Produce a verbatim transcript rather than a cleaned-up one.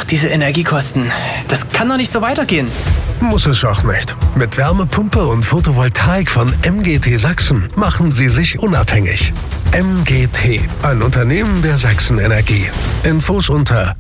Ach, diese Energiekosten. Das kann doch nicht so weitergehen. Muss es auch nicht. Mit Wärmepumpe und Photovoltaik von M G T Sachsen machen Sie sich unabhängig. M G T, ein Unternehmen der Sachsen Energie. Infos unter